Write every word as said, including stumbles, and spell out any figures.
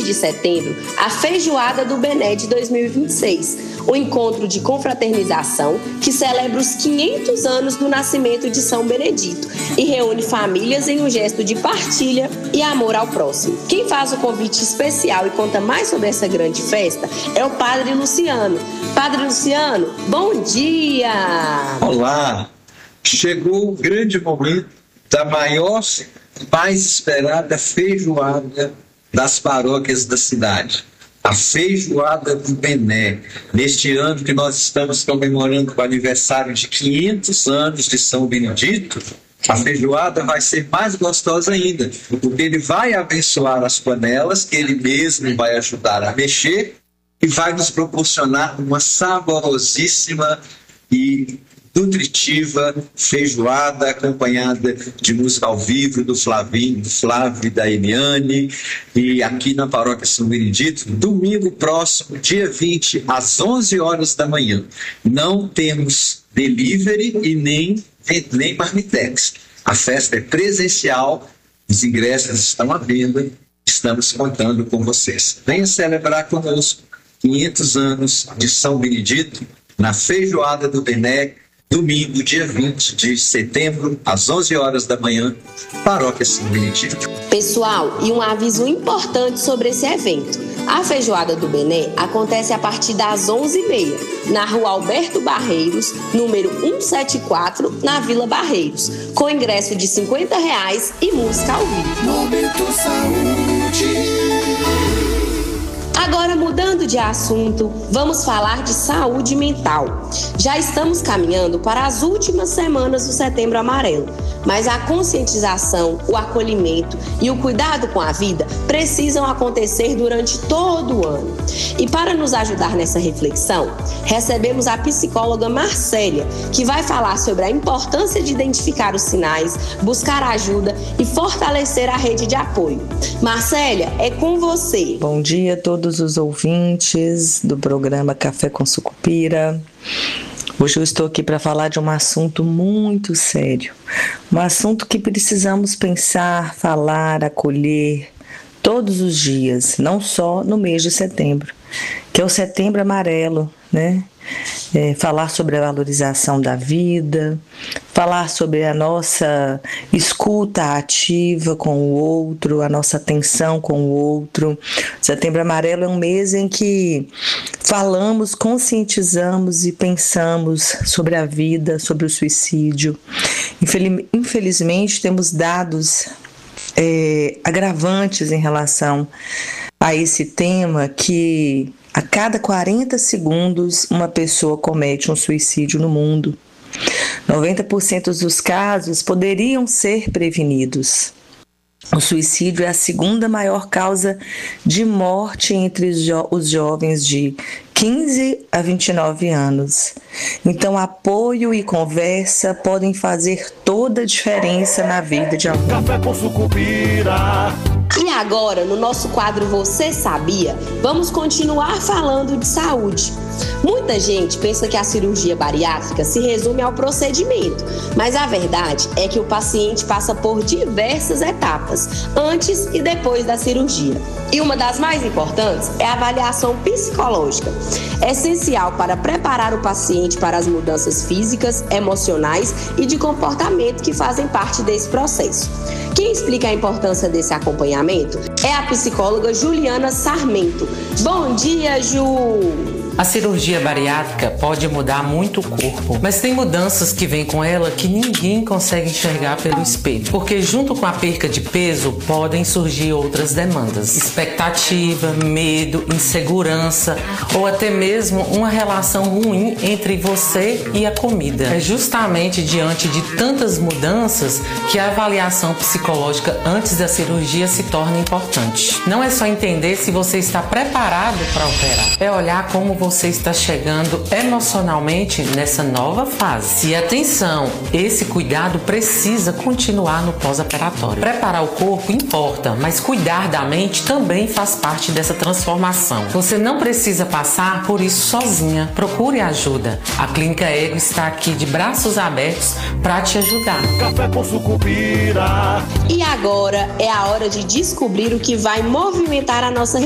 de setembro, a Feijoada do Bené de dois mil e vinte e seis, o encontro de confraternização que celebra os quinhentos anos do nascimento de São Benedito e reúne famílias em um gesto de partilha e amor ao próximo. Quem faz o convite especial e conta mais sobre essa grande festa é o Padre Luciano. Padre Luciano, bom dia! Olá! Chegou o grande momento da maior, mais esperada feijoada das paróquias da cidade. A Feijoada do Bené. Neste ano que nós estamos comemorando o aniversário de quinhentos anos de São Benedito, a feijoada vai ser mais gostosa ainda, porque ele vai abençoar as panelas, que ele mesmo vai ajudar a mexer e vai nos proporcionar uma saborosíssima e nutritiva feijoada acompanhada de música ao vivo do Flavinho, do Flávio e da Eliane, e aqui na Paróquia São Benedito, domingo próximo, dia vinte, às onze horas da manhã. Não temos delivery e nem, nem marmitex. A festa é presencial, os ingressos estão à venda, estamos contando com vocês. Venha celebrar conosco quinhentos anos de São Benedito na Feijoada do Bené, domingo, dia vinte de setembro, às onze horas da manhã, Paróquia São Benedito. Pessoal, e um aviso importante sobre esse evento. A Feijoada do Bené acontece a partir das onze e meia, na Rua Alberto Barreiros, número cento e setenta e quatro, na Vila Barreiros, com ingresso de cinquenta reais e música ao vivo. Momento Saúde. Agora, mudando de assunto, vamos falar de saúde mental. Já estamos caminhando para as últimas semanas do Setembro Amarelo, mas a conscientização, o acolhimento e o cuidado com a vida precisam acontecer durante todo o ano. E para nos ajudar nessa reflexão, recebemos a psicóloga Marcélia, que vai falar sobre a importância de identificar os sinais, buscar ajuda e fortalecer a rede de apoio. Marcélia, é com você. Bom dia a todos os ouvintes do programa Café com Sucupira. Hoje eu estou aqui para falar de um assunto muito sério, um assunto que precisamos pensar, falar, acolher todos os dias, não só no mês de setembro, que é o Setembro Amarelo, né? É, falar sobre a valorização da vida, falar sobre a nossa escuta ativa com o outro, a nossa atenção com o outro. Setembro Amarelo é um mês em que falamos, conscientizamos e pensamos sobre a vida, sobre o suicídio. Infelizmente, temos dados é, agravantes em relação a esse tema, que a cada quarenta segundos uma pessoa comete um suicídio no mundo. noventa por cento dos casos poderiam ser prevenidos. O suicídio é a segunda maior causa de morte entre os, jo- os jovens de quinze a vinte e nove anos. Então, apoio e conversa podem fazer toda a diferença na vida de alguém. Café com Sucupira. E agora, no nosso quadro Você Sabia, vamos continuar falando de saúde. Muita gente pensa que a cirurgia bariátrica se resume ao procedimento, mas a verdade é que o paciente passa por diversas etapas, antes e depois da cirurgia. E uma das mais importantes é a avaliação psicológica, essencial para preparar o paciente para as mudanças físicas, emocionais e de comportamento que fazem parte desse processo. Quem explica a importância desse acompanhamento é a psicóloga Juliana Sarmento. Bom dia, Ju! A cirurgia bariátrica pode mudar muito o corpo, mas tem mudanças que vêm com ela que ninguém consegue enxergar pelo espelho, porque junto com a perca de peso podem surgir outras demandas, expectativa, medo, insegurança ou até mesmo uma relação ruim entre você e a comida. É justamente diante de tantas mudanças que a avaliação psicológica antes da cirurgia se torna importante. Não é só entender se você está preparado para operar, é olhar como você você está chegando emocionalmente nessa nova fase. E atenção, esse cuidado precisa continuar no pós-operatório. Preparar o corpo importa, mas cuidar da mente também faz parte dessa transformação. Você não precisa passar por isso sozinha. Procure ajuda. A Clínica Ego está aqui de braços abertos para te ajudar. Café com Sucupira. E agora é a hora de descobrir o que vai movimentar a nossa